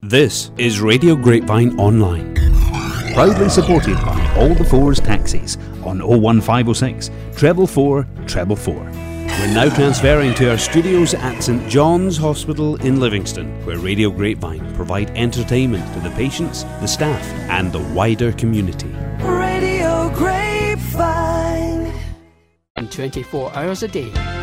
This is Radio Grapevine Online, proudly supported by All the Fours Taxis on 01506 444 444. We're now transferring to our studios at St John's Hospital in Livingston, where Radio Grapevine provide entertainment to the patients, the staff and the wider community. Radio Grapevine. 24 hours a day.